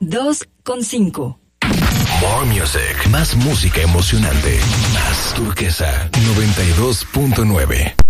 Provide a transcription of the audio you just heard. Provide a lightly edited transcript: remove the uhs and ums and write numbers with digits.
2,5. More music. Más música emocionante. Más Turquesa 92.9.